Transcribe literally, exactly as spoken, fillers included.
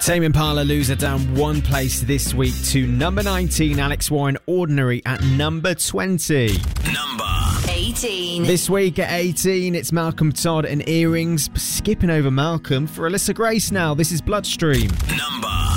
Tame Impala loser down one place this week to number nineteen. Alex Warren, Ordinary at number twenty. Number eighteen. This week at eighteen, it's Malcolm Todd and Earrings. Skipping over Malcolm for Alyssa Grace now. This is Bloodstream. Number